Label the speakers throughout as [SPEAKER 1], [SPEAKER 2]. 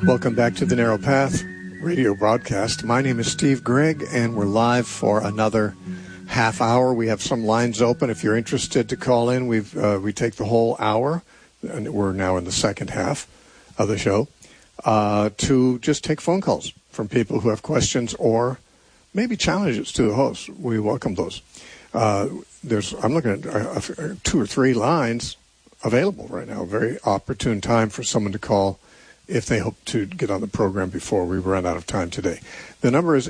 [SPEAKER 1] Welcome back to the Narrow Path radio broadcast. My name is Steve Gregg, and we're live for another half hour. We have some lines open. If you're interested to call in, we take the whole hour, and we're now in the second half of the show, to just take phone calls from people who have questions or maybe challenges to the host. We welcome those. I'm looking at 2 or 3 lines available right now. A very opportune time for someone to call if they hope to get on the program before we run out of time today. The number is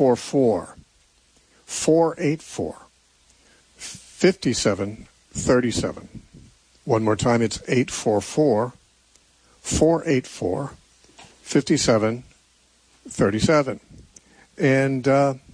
[SPEAKER 1] 844-484-5737. One more time, it's 844-484-5737. And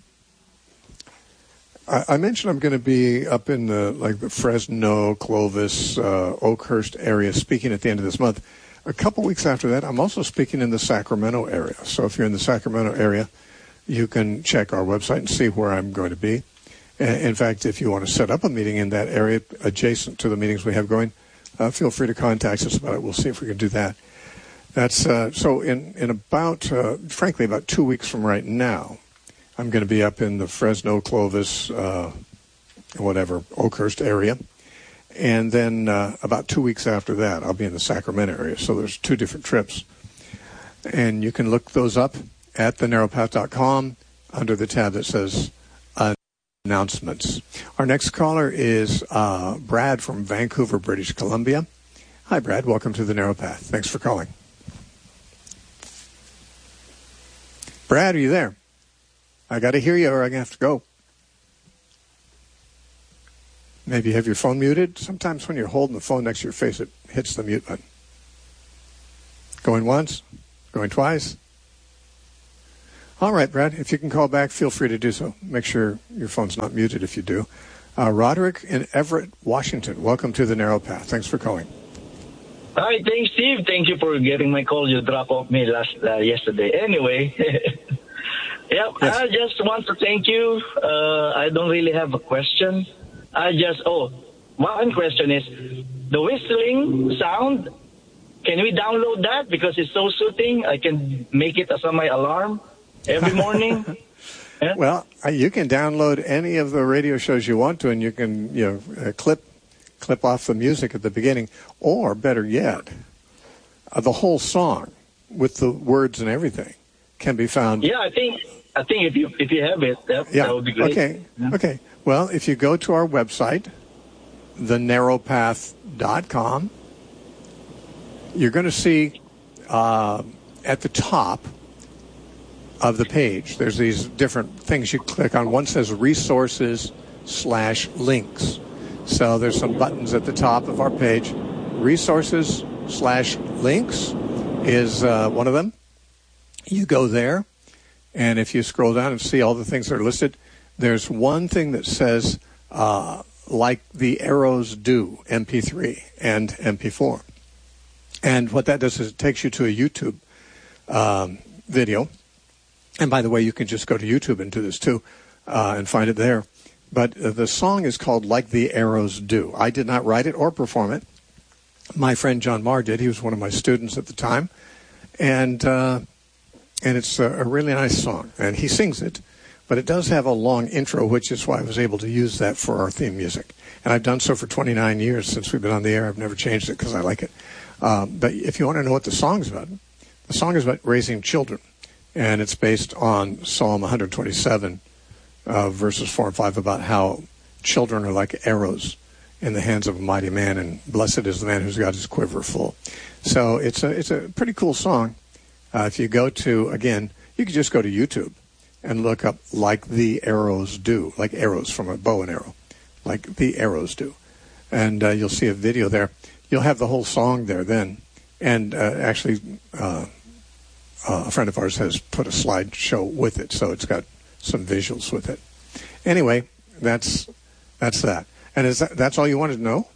[SPEAKER 1] I mentioned I'm going to be up in the Fresno, Clovis, Oakhurst area speaking at the end of this month. A couple weeks after that, I'm also speaking in the Sacramento area. So if you're in the Sacramento area, you can check our website and see where I'm going to be. In fact, if you want to set up a meeting in that area adjacent to the meetings we have going, feel free to contact us about it. We'll see if we can do that. That's so in about, frankly, about 2 weeks from right now, I'm going to be up in the Fresno, Clovis, Oakhurst area. And then about 2 weeks after that, I'll be in the Sacramento area. So there's 2 different trips. And you can look those up at thenarrowpath.com under the tab that says Announcements. Our next caller is Brad from Vancouver, British Columbia. Hi, Brad. Welcome to the Narrow Path. Thanks for calling. Brad, are you there? I got to hear you or I'm going to have to go. Maybe you have your phone muted. Sometimes when you're holding the phone next to your face, it hits the mute button. Going once? Going twice? All right, Brad, if you can call back, feel free to do so. Make sure your phone's not muted if you do. Roderick in Everett, Washington. Welcome to the Narrow Path. Thanks for calling.
[SPEAKER 2] Hi, thanks, Steve. Thank you for getting my call. You dropped off me yesterday. Anyway, yes. I just want to thank you. I don't really have a question. One question is, the whistling sound, can we download that? Because it's so soothing. I can make it as my alarm every morning. Yeah?
[SPEAKER 1] Well, you can download any of the radio shows you want to, and you can clip off the music at the beginning, or better yet, the whole song with the words and everything can be found.
[SPEAKER 2] Yeah, I think if you have it, that would be great.
[SPEAKER 1] Okay.
[SPEAKER 2] Yeah.
[SPEAKER 1] Okay. Well, if you go to our website, thenarrowpath.com, you're going to see at the top of the page, there's these different things you click on. One says resources/links. So there's some buttons at the top of our page. Resources/links is one of them. You go there, and if you scroll down and see all the things that are listed, there's one thing that says, like the arrows do, MP3 and MP4. And what that does is it takes you to a YouTube video. And by the way, you can just go to YouTube and do this too and find it there. But the song is called Like the Arrows Do. I did not write it or perform it. My friend John Marr did. He was one of my students at the time. And it's a really nice song. And he sings it. But it does have a long intro, which is why I was able to use that for our theme music. And I've done so for 29 years since we've been on the air. I've never changed it because I like it. But if you want to know what the song is about raising children. And it's based on Psalm 127, verses 4 and 5, about how children are like arrows in the hands of a mighty man, and blessed is the man who's got his quiver full. So it's a pretty cool song. If you go to, again, you can just go to YouTube and look up Like the Arrows Do, like arrows from a bow and arrow, like the arrows do. And you'll see a video there. You'll have the whole song there then. And actually, a friend of ours has put a slideshow with it, so it's got some visuals with it. Anyway, that's that. And that's all you wanted to know?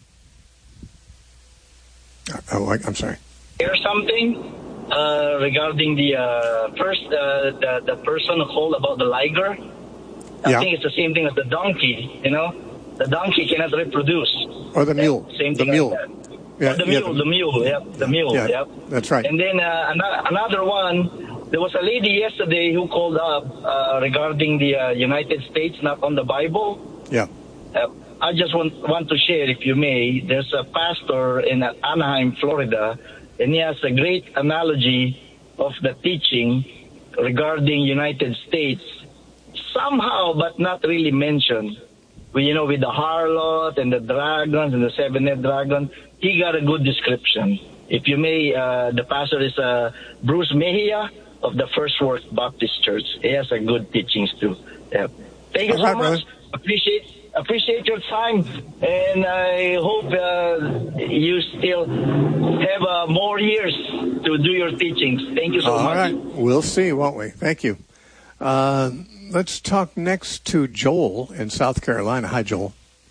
[SPEAKER 1] I'm sorry.
[SPEAKER 2] Here's something regarding the the person who called about the liger. I think it's the same thing as the donkey. The donkey cannot reproduce.
[SPEAKER 1] Or the mule.
[SPEAKER 2] Same thing.
[SPEAKER 1] The mule.
[SPEAKER 2] Like
[SPEAKER 1] Yeah,
[SPEAKER 2] the mule. Yep, the mule.
[SPEAKER 1] Yeah,
[SPEAKER 2] yep.
[SPEAKER 1] That's right.
[SPEAKER 2] And then another one. There was a lady yesterday who called up regarding the United States, not on the Bible.
[SPEAKER 1] Yeah.
[SPEAKER 2] I just want to share, if you may. There's a pastor in Anaheim, Florida, and he has a great analogy of the teaching regarding United States. Somehow, but not really mentioned. With the harlot and the dragons and the seven-headed dragon, he got a good description. If you may, the pastor is Bruce Mejia of the First Work Baptist Church. He has a good teachings too. Yeah. Thank you so much. Appreciate your time, and I hope you still have more years to do your teachings. Thank you so much.
[SPEAKER 1] All right. We'll see, won't we? Thank you. Let's talk next to Joel in South Carolina. Hi, Joel.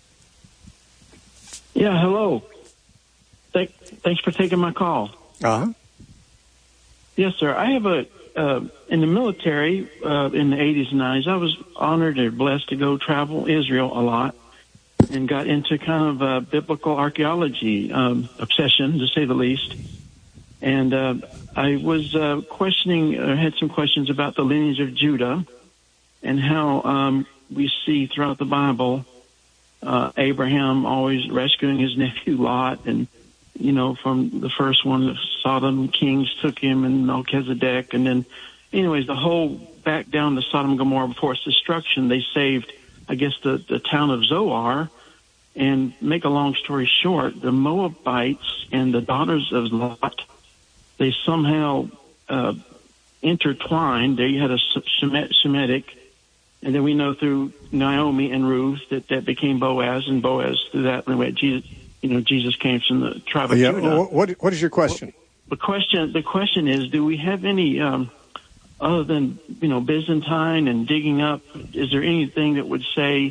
[SPEAKER 3] Yeah, hello. Thanks for taking my call.
[SPEAKER 1] Uh-huh.
[SPEAKER 3] Yes, sir. I have in the military in the 80s and 90s, I was honored and blessed to go travel Israel a lot and got into kind of biblical archaeology obsession, to say the least. And I was had some questions about the lineage of Judah and how we see throughout the Bible Abraham always rescuing his nephew Lot, and from the first one, the Sodom kings took him, and Melchizedek, and then, anyways, the whole back down to Sodom and Gomorrah before its destruction, they saved, I guess, the town of Zoar. And make a long story short, the Moabites and the daughters of Lot, they somehow intertwined. They had a Semitic, and then we know through Naomi and Ruth that became Boaz, and Boaz through that, anyway, Jesus came from the tribe of Judah.
[SPEAKER 1] What is your question?
[SPEAKER 3] The question is, do we have any, other than, Byzantine and digging up, is there anything that would say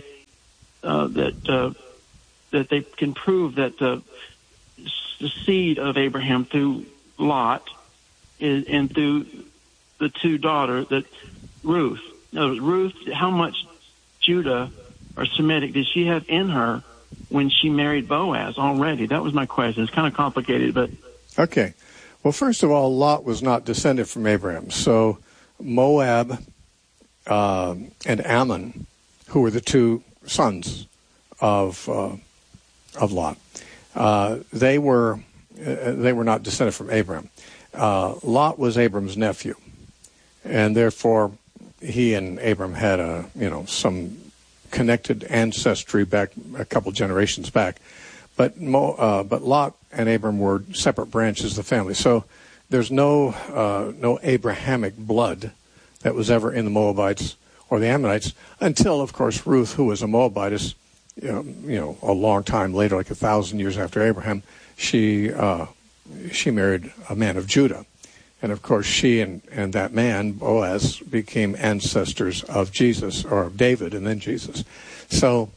[SPEAKER 3] that they can prove that the seed of Abraham through Lot and through the two daughters, that Ruth, how much Judah or Semitic did she have in her when she married Boaz already? That was my question. It's kind of complicated, but...
[SPEAKER 1] Okay. Well, first of all, Lot was not descended from Abraham. So Moab and Ammon, who were the two sons of Lot, they were not descended from Abraham. Lot was Abram's nephew, and therefore he and Abram had some connected ancestry back a couple generations back, but Lot and Abram were separate branches of the family. So there's no Abrahamic blood that was ever in the Moabites or the Ammonites until, of course, Ruth, who was a Moabitess, a long time later, like 1,000 years after Abraham, she married a man of Judah. And, of course, she and that man, Boaz, became ancestors of Jesus, or of David, and then Jesus. So,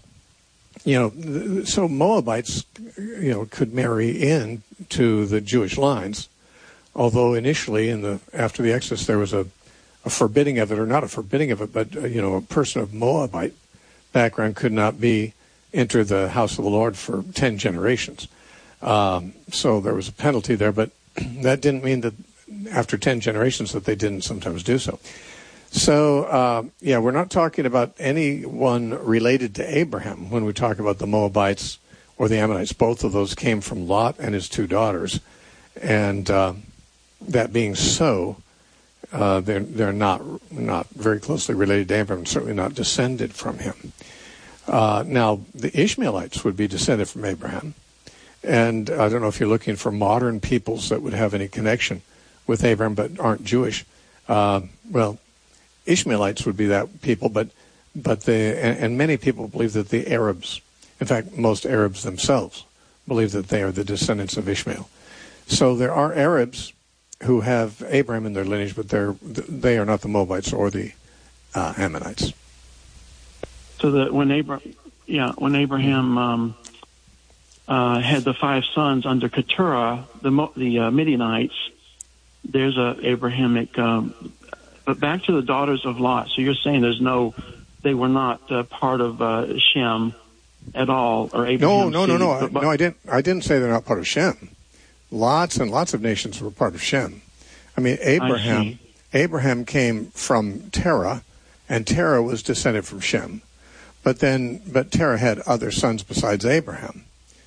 [SPEAKER 1] so Moabites, could marry in to the Jewish lines, although initially, after the Exodus, there was a forbidding of it, or not a forbidding of it, but, a person of Moabite background could not enter the house of the Lord for 10 generations. So there was a penalty there, but that didn't mean that after 10 generations that they didn't sometimes do so. So, we're not talking about anyone related to Abraham when we talk about the Moabites or the Ammonites. Both of those came from Lot and his two daughters. And that being so, they're not very closely related to Abraham, certainly not descended from him. Now, the Ishmaelites would be descended from Abraham. And I don't know if you're looking for modern peoples that would have any connection with Abraham but aren't Jewish. Ishmaelites would be that people, but many people believe that the Arabs, in fact, most Arabs themselves, believe that they are the descendants of Ishmael. So there are Arabs who have Abraham in their lineage, but they are not the Moabites or the Ammonites.
[SPEAKER 3] So that when Abraham had the 5 sons under Keturah, the Midianites, there's a Abrahamic. But back to the daughters of Lot. So you're saying they were not part of Shem, at all, or Abraham's
[SPEAKER 1] No.
[SPEAKER 3] seed.
[SPEAKER 1] No, I didn't say they're not part of Shem. Lots and lots of nations were part of Shem. I mean, Abraham came from Terah, and Terah was descended from Shem. But Terah had other sons besides Abraham.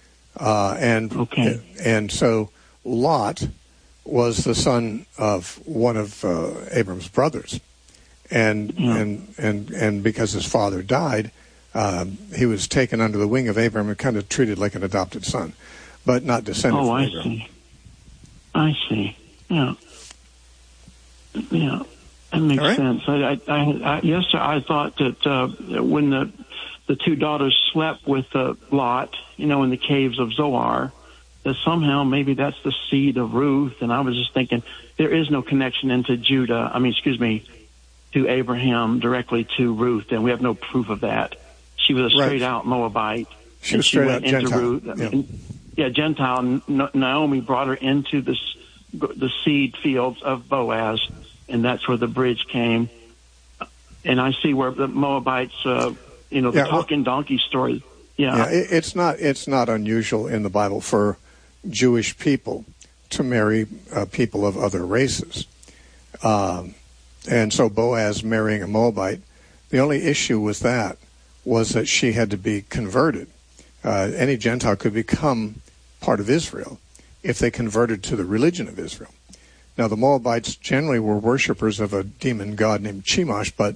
[SPEAKER 1] And so Lot was the son of one of Abram's brothers. And because his father died, he was taken under the wing of Abraham and kind of treated like an adopted son, but not descended from Abraham.
[SPEAKER 3] I see. Yeah. Yeah. That makes sense. Yes, sir. I thought that when the two daughters slept with Lot, in the caves of Zoar, that somehow maybe that's the seed of Ruth. And I was just thinking there is no connection to Abraham directly to Ruth, and we have no proof of that. She was a straight-out Moabite.
[SPEAKER 1] She was straight-out Gentile.
[SPEAKER 3] Gentile. Naomi brought her into the seed fields of Boaz, and that's where the bridge came. And I see where the Moabites, the talking donkey story. Yeah,
[SPEAKER 1] it's not unusual in the Bible for Jewish people to marry people of other races. And so Boaz marrying a Moabite, the only issue with that was that she had to be converted. Any Gentile could become part of Israel if they converted to the religion of Israel. Now, the Moabites generally were worshippers of a demon god named Chemosh, but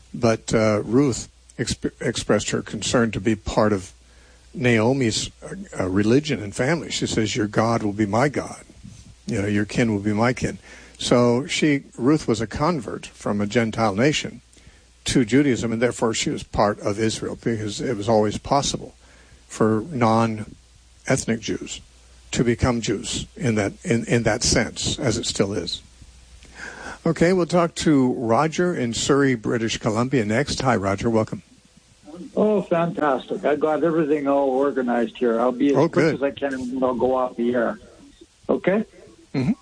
[SPEAKER 1] Ruth expressed her concern to be part of Naomi's religion and family. She says, "Your God will be my God. Your kin will be my kin." So Ruth was a convert from a Gentile nation to Judaism, and therefore she was part of Israel, because it was always possible for non-ethnic Jews to become Jews in that sense, as it still is. Okay, we'll talk to Roger in Surrey, British Columbia next. Hi, Roger. Welcome.
[SPEAKER 4] Oh, fantastic. I got everything all organized here. I'll be as quick as I can, and I'll go off the air. Okay?
[SPEAKER 1] Mm-hmm.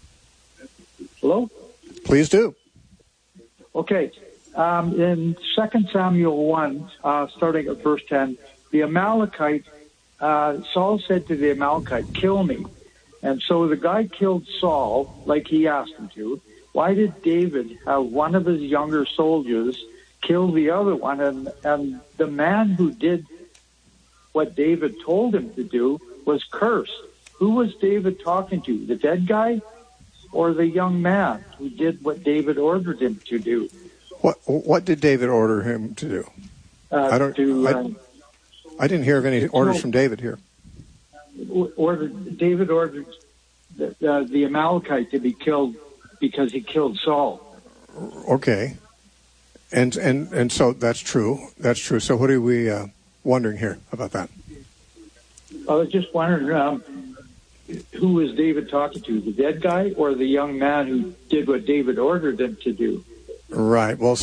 [SPEAKER 4] Hello?
[SPEAKER 1] Please do.
[SPEAKER 4] Okay. In 2 Samuel 1, starting at verse 10, the Amalekite, Saul said to the Amalekite, "Kill me." And so the guy killed Saul like he asked him to. Why did David have one of his younger soldiers kill the other one? And the man who did what David told him to do was cursed. Who was David talking to? The dead guy or the young man who did what David ordered him to do?
[SPEAKER 1] What did David order him to do? I didn't hear of any orders from David here.
[SPEAKER 4] David ordered the Amalekite to be killed because he killed Saul.
[SPEAKER 1] Okay, and so that's true. That's true. So what are we wondering here about that?
[SPEAKER 4] I was just wondering who was David talking to, the dead guy or the young man who did what David ordered him to do?
[SPEAKER 1] Right. Well,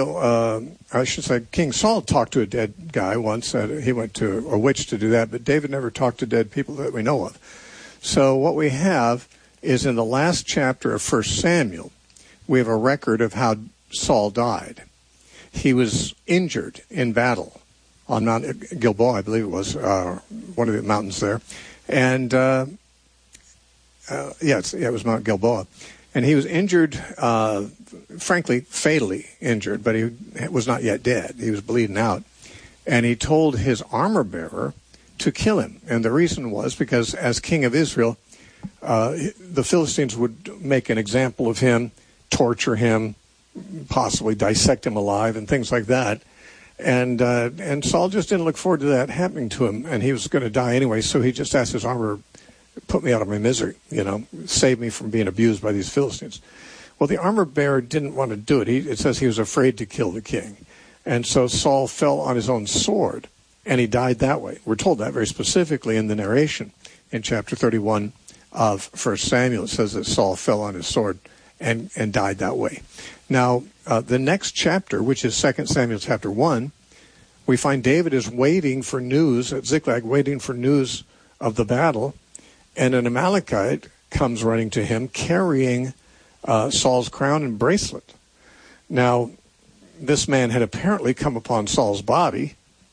[SPEAKER 1] King Saul talked to a dead guy once. He went to a witch to do that, but David never talked to dead people that we know of. So what we have is in the last chapter of 1 Samuel, we have a record of how Saul died. He was injured in battle on Mount Gilboa, I believe it was, one of the mountains there. And, it was Mount Gilboa. And he was injured, frankly, fatally injured, but he was not yet dead. He was bleeding out. And he told his armor-bearer to kill him. And the reason was because as king of Israel, the Philistines would make an example of him, torture him, possibly dissect him alive, and things like that. And Saul just didn't look forward to that happening to him, and he was going to die anyway, so he just asked his armor, "Put me out of my misery, save me from being abused by these Philistines." Well, the armor-bearer didn't want to do it. It says he was afraid to kill the king. And so Saul fell on his own sword, and he died that way. We're told that very specifically in the narration in chapter 31 of 1 Samuel. It says that Saul fell on his sword and died that way. Now, the next chapter, which is 2 Samuel chapter 1, we find David is waiting for news at Ziklag, waiting for news of the battle, and an Amalekite comes running to him carrying Saul's crown and bracelet. Now, this man had apparently come upon Saul's body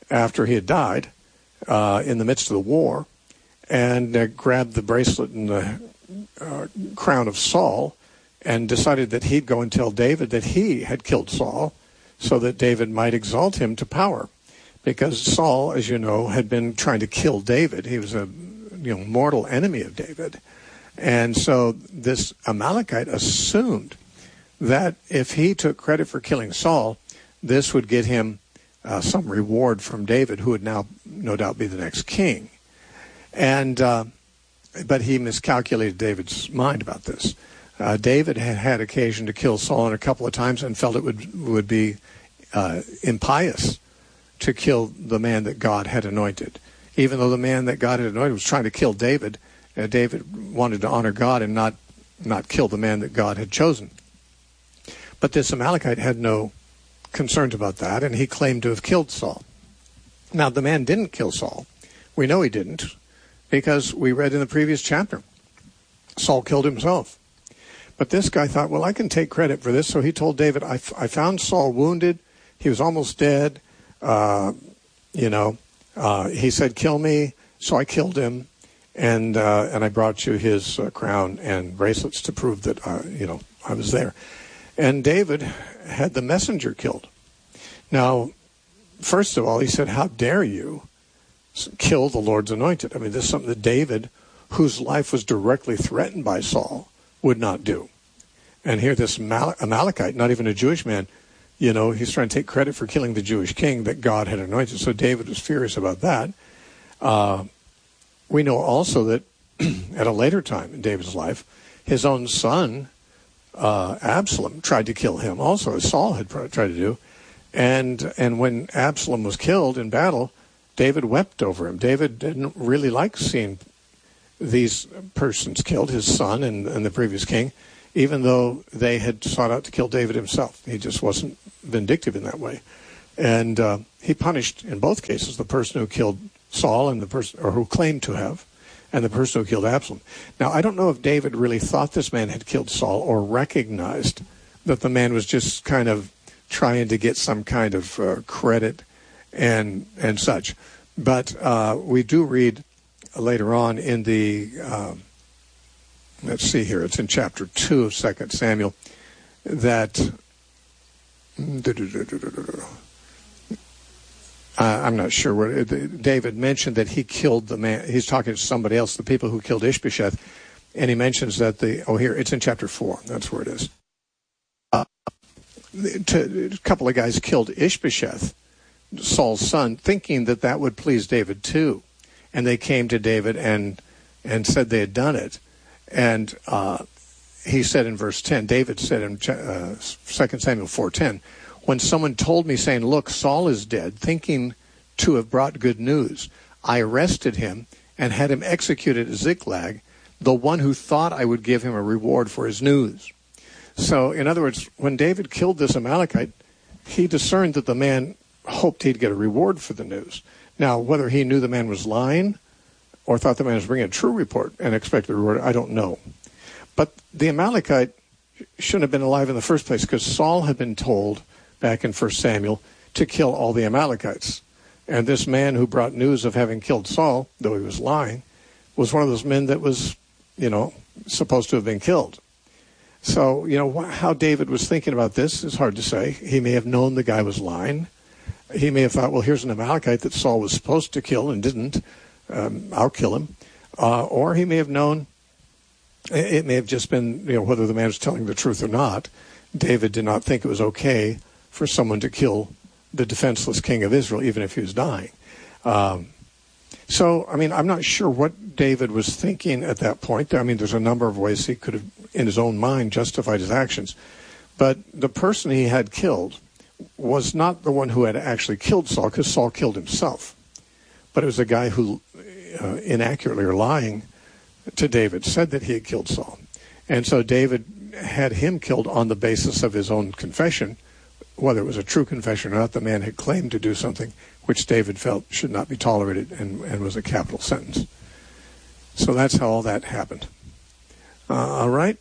[SPEAKER 1] after he had died in the midst of the war, and grabbed the bracelet and the crown of Saul and decided that he'd go and tell David that he had killed Saul so that David might exalt him to power. Because Saul, as you know, had been trying to kill David. He was a mortal enemy of David. And so this Amalekite assumed that if he took credit for killing Saul, this would get him some reward from David, who would now no doubt be the next king. And but he miscalculated David's mind about this. David had had occasion to kill Saul a couple of times and felt it would be impious to kill the man that God had anointed. Even though the man that God had anointed was trying to kill David, David wanted to honor God and not kill the man that God had chosen. But this Amalekite had no concerns about that, and he claimed to have killed Saul. Now, the man didn't kill Saul. We know he didn't, because we read in the previous chapter, Saul killed himself. But this guy thought, well, I can take credit for this. So he told David, I found Saul wounded. He was almost dead. He said, kill me. So I killed him. And I brought you his crown and bracelets to prove that, I was there. And David had the messenger killed. Now, first of all, he said, how dare you kill the Lord's anointed? I mean, this is something that David, whose life was directly threatened by Saul, would not do. And here this Amalekite, not even a Jewish man, he's trying to take credit for killing the Jewish king that God had anointed. So David was furious about that. We know also that at a later time in David's life, his own son, Absalom, tried to kill him also, as Saul had tried to do. And when Absalom was killed in battle, David wept over him. David didn't really like seeing these persons killed, his son and the previous king, even though they had sought out to kill David himself. He just wasn't vindictive in that way. And he punished, in both cases, the person who killed Saul and the person, or who claimed to have, and the person who killed Absalom. Now, I don't know if David really thought this man had killed Saul or recognized that the man was just kind of trying to get some kind of credit and such. But we do read later on in the, let's see here, it's in chapter 2 of 2 Samuel, that, I'm not sure where, David mentioned that he killed the man, he's talking to somebody else, the people who killed Ishbosheth, and he mentions that here, it's in chapter 4, that's where it is. A couple of guys killed Ishbosheth, Saul's son, thinking that would please David too. And they came to David and said they had done it. And he said in verse 10, David said in 2 Samuel 4:10, when someone told me, saying, look, Saul is dead, thinking to have brought good news, I arrested him and had him executed at Ziklag, the one who thought I would give him a reward for his news. So, in other words, when David killed this Amalekite, he discerned that the man hoped he'd get a reward for the news. Now, whether he knew the man was lying or thought the man was bringing a true report and expected a reward, I don't know. But the Amalekite shouldn't have been alive in the first place, because Saul had been told back in 1 Samuel to kill all the Amalekites. And this man who brought news of having killed Saul, though he was lying, was one of those men that was, supposed to have been killed. So, how David was thinking about this is hard to say. He may have known the guy was lying. He may have thought, well, here's an Amalekite that Saul was supposed to kill and didn't. I'll kill him. Or he may have known, it may have just been, whether the man was telling the truth or not, David did not think it was okay for someone to kill the defenseless king of Israel, even if he was dying. So, I'm not sure what David was thinking at that point. There's a number of ways he could have, in his own mind, justified his actions. But the person he had killed was not the one who had actually killed Saul, because Saul killed himself. But it was a guy who, inaccurately or lying to David, said that he had killed Saul. And so David had him killed on the basis of his own confession. Whether it was a true confession or not, the man had claimed to do something which David felt should not be tolerated and was a capital sentence. So that's how all that happened. All right.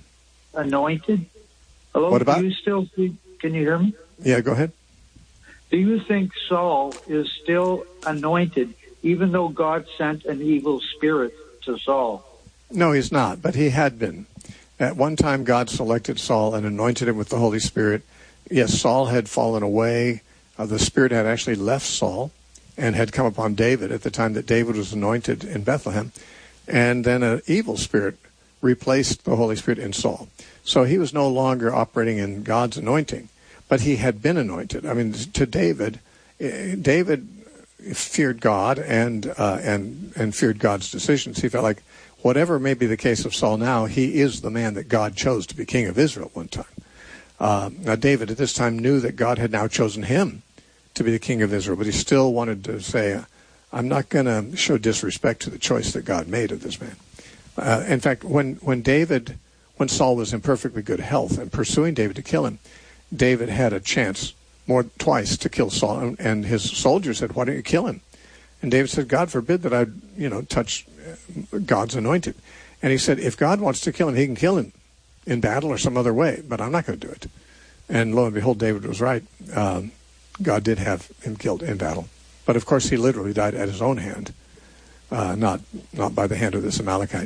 [SPEAKER 4] Anointed? Hello?
[SPEAKER 1] What about?
[SPEAKER 4] Can you hear me?
[SPEAKER 1] Yeah, go ahead.
[SPEAKER 4] Do you think Saul is still anointed, even though God sent an evil spirit to Saul?
[SPEAKER 1] No, he's not, but he had been. At one time, God selected Saul and anointed him with the Holy Spirit. Yes, Saul had fallen away. The Spirit had actually left Saul and had come upon David at the time that David was anointed in Bethlehem. And then an evil spirit replaced the Holy Spirit in Saul. So he was no longer operating in God's anointing, but he had been anointed. I mean, to David, David feared God and feared God's decisions. He felt like whatever may be the case of Saul now, he is the man that God chose to be king of Israel at one time. Now, David at this time knew that God had now chosen him to be the king of Israel, but he still wanted to say, I'm not going to show disrespect to the choice that God made of this man. In fact, when Saul was in perfectly good health and pursuing David to kill him, David had a chance twice to kill Saul, and his soldiers said, why don't you kill him? And David said, God forbid that I, touch God's anointed. And he said, if God wants to kill him, he can kill him in battle or some other way, but I'm not going to do it. And lo and behold, David was right. God did have him killed in battle. But of course, he literally died at his own hand, not by the hand of this Amalekite.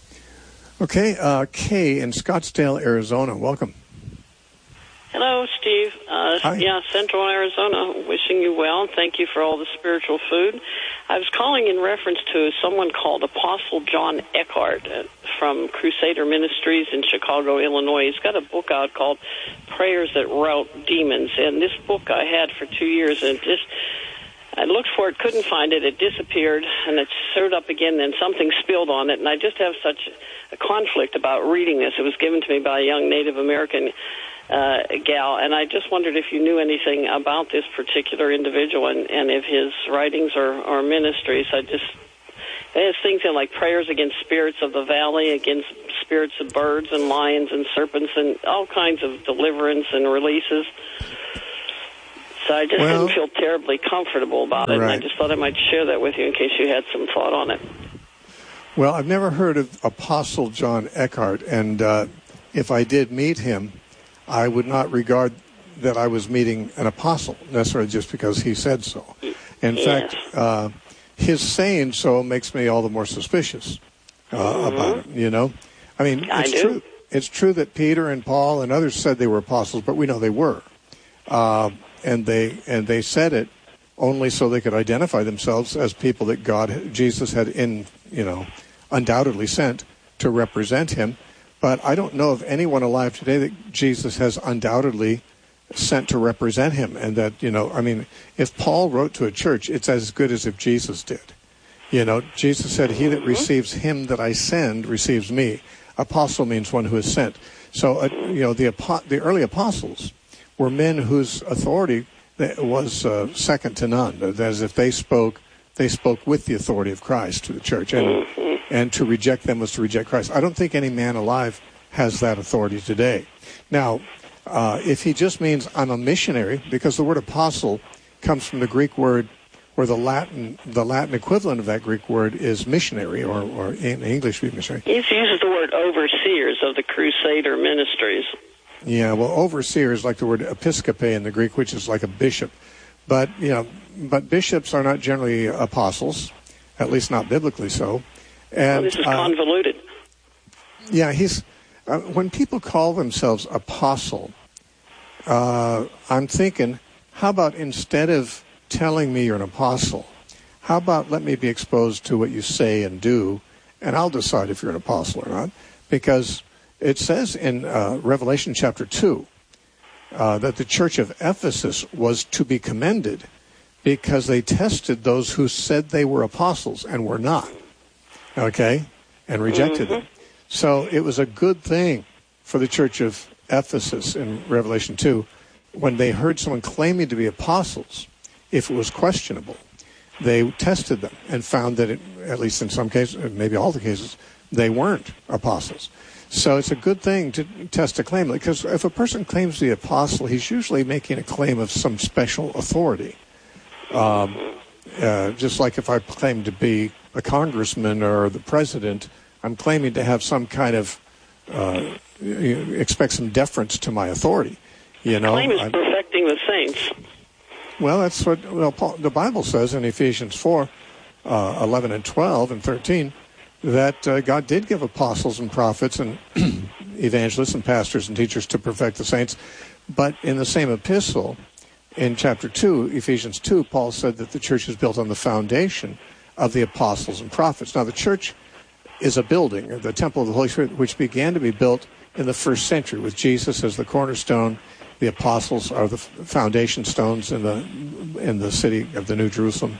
[SPEAKER 1] Okay, Kay in Scottsdale, Arizona. Welcome.
[SPEAKER 5] Hello, Steve.
[SPEAKER 1] Hi.
[SPEAKER 5] Yeah, Central Arizona. Wishing you well. Thank you for all the spiritual food. I was calling in reference to someone called Apostle John Eckhart from Crusader Ministries in Chicago, Illinois. He's got a book out called Prayers That Rout Demons. And this book I had for 2 years, and I looked for it, couldn't find it. It disappeared, and it showed up again, and something spilled on it. And I just have such a conflict about reading this. It was given to me by a young Native American gal, and I just wondered if you knew anything about this particular individual and if his writings or ministries. There's things in like prayers against spirits of the valley, against spirits of birds and lions and serpents, and all kinds of deliverance and releases. So I just didn't feel terribly comfortable about it,
[SPEAKER 1] right.
[SPEAKER 5] And I just thought I might share that with you in case you had some thought on it.
[SPEAKER 1] Well, I've never heard of Apostle John Eckhart, and if I did meet him, I would not regard that I was meeting an apostle, necessarily just because he said so. In fact, his saying so makes me all the more suspicious about it, I mean, true. It's true that Peter and Paul and others said they were apostles, but we know they were. And they said it only so they could identify themselves as people that Jesus had undoubtedly sent to represent him. But I don't know of anyone alive today that Jesus has undoubtedly sent to represent him. And that, if Paul wrote to a church, it's as good as if Jesus did. Jesus said, he that receives him that I send receives me. Apostle means one who is sent. So, the early apostles were men whose authority was second to none. That is, if they spoke with the authority of Christ to the church. And to reject them was to reject Christ. I don't think any man alive has that authority today. Now, if he just means I'm a missionary, because the word apostle comes from the Greek word, or the Latin equivalent of that Greek word is missionary, or in English we missionary.
[SPEAKER 5] He uses the word overseers of the Crusader Ministries.
[SPEAKER 1] Yeah, well, overseer is like the word episkope in the Greek, which is like a bishop. But bishops are not generally apostles, at least not biblically so. And
[SPEAKER 5] this is convoluted.
[SPEAKER 1] Yeah, when people call themselves apostle, I'm thinking, how about instead of telling me you're an apostle, how about let me be exposed to what you say and do, and I'll decide if you're an apostle or not? Because it says in Revelation chapter 2 that the church of Ephesus was to be commended because they tested those who said they were apostles and were not. Okay, and rejected them. So it was a good thing for the church of Ephesus in Revelation 2 when they heard someone claiming to be apostles. If it was questionable, they tested them and found that, at least in some cases, maybe all the cases, they weren't apostles. So it's a good thing to test a claim, because if a person claims to be an apostle, he's usually making a claim of some special authority. Just like if I claim to be a congressman or the president, I'm claiming to have some kind of, expect some deference to my authority.
[SPEAKER 5] Claim is perfecting the saints.
[SPEAKER 1] Well, that's what the Bible says in Ephesians 4, 11 and 12 and 13, that God did give apostles and prophets and evangelists and pastors and teachers to perfect the saints. But in the same epistle, in chapter 2, Ephesians 2, Paul said that the church is built on the foundation of the apostles and prophets. Now, the church is a building, the temple of the Holy Spirit, which began to be built in the first century with Jesus as the cornerstone. The apostles are the foundation stones in the city of the New Jerusalem.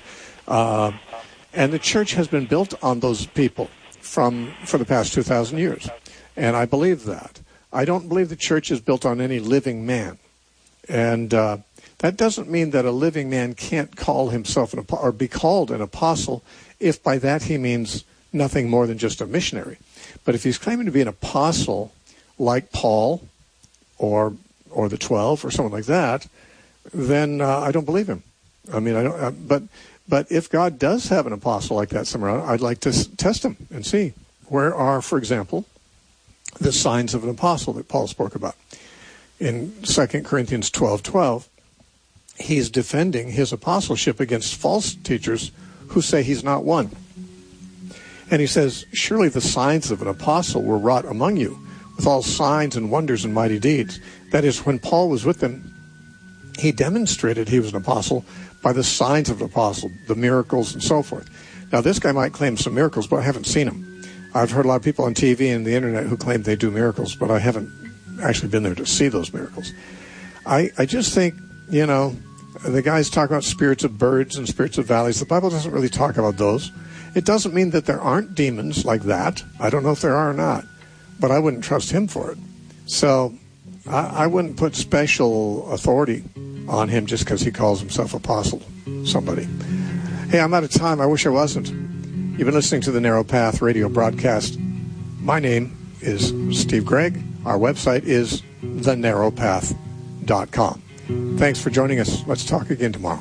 [SPEAKER 1] And the church has been built on those people for the past 2,000 years. And I believe that. I don't believe the church is built on any living man. And that doesn't mean that a living man can't call himself or be called an apostle if by that he means nothing more than just a missionary. But if he's claiming to be an apostle like Paul or the 12 or someone like that, then I don't believe him. I mean, I don't. But if God does have an apostle like that somewhere, I'd like to test him and see where are, for example, the signs of an apostle that Paul spoke about. In 2 Corinthians 12:12, he's defending his apostleship against false teachers who say he's not one. And he says, surely the signs of an apostle were wrought among you with all signs and wonders and mighty deeds. That is, when Paul was with them, he demonstrated he was an apostle by the signs of an apostle, the miracles and so forth. Now, this guy might claim some miracles, but I haven't seen them. I've heard a lot of people on TV and the internet who claim they do miracles, but I haven't actually been there to see those miracles. I just think, the guys talk about spirits of birds and spirits of valleys. The Bible doesn't really talk about those. It doesn't mean that there aren't demons like that. I don't know if there are or not, but I wouldn't trust him for it. So I wouldn't put special authority on him just because he calls himself apostle somebody. Hey, I'm out of time. I wish I wasn't. You've been listening to the Narrow Path radio broadcast. My name is Steve Gregg. Our website is thenarrowpath.com. Thanks for joining us. Let's talk again tomorrow.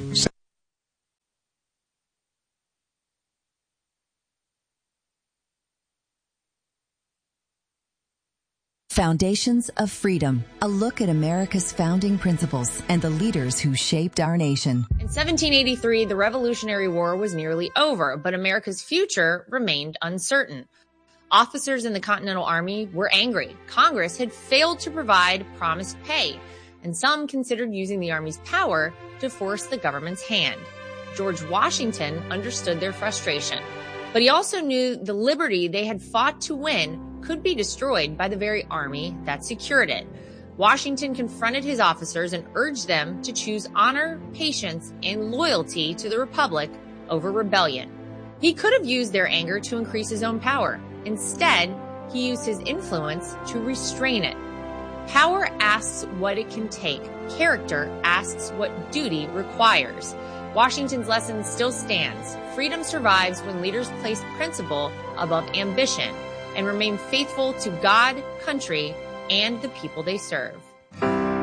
[SPEAKER 6] Foundations of Freedom, a look at America's founding principles and the leaders who shaped our nation.
[SPEAKER 7] In 1783, the Revolutionary War was nearly over, but America's future remained uncertain. Officers in the Continental Army were angry. Congress had failed to provide promised pay, and some considered using the Army's power to force the government's hand. George Washington understood their frustration, but he also knew the liberty they had fought to win could be destroyed by the very army that secured it. Washington confronted his officers and urged them to choose honor, patience, and loyalty to the Republic over rebellion. He could have used their anger to increase his own power. Instead, he used his influence to restrain it. Power asks what it can take. Character asks what duty requires. Washington's lesson still stands. Freedom survives when leaders place principle above ambition and remain faithful to God, country, and the people they serve.